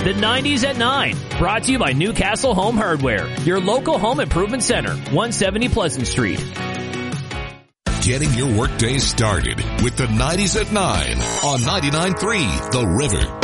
The 90s at 9, brought to you by Newcastle Home Hardware, your local home improvement center, 170 Pleasant Street. Getting your workday started with the 90s at 9 on 99.3 The River.